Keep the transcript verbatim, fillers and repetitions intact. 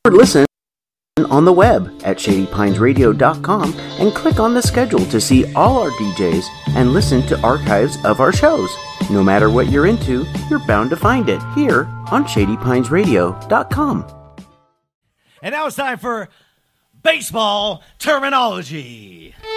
listen on the web at shady pines radio dot com and click on the schedule to see all our D Js and listen to archives of our shows. No matter what you're into, you're bound to find it here on shady pines radio dot com. And now it's time for baseball terminology.